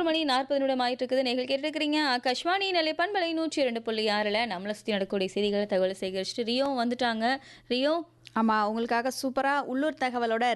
மணி 40 நிமிடம் ஆயிட்டு இருக்குது. நீங்கள் கேட்டுருக்கிறீங்க ஆகாஷ்வாணி நிலைப்பண்பலை 102.6ல நம்மளை சுற்றி நடக்கக்கூடிய செய்திகளை தகவலை சேகரிச்சுட்டு ரியோ வந்துட்டாங்க. ரியோ ஆமா, உங்களுக்காக சூப்பரா உள்ளூர் தகவலோட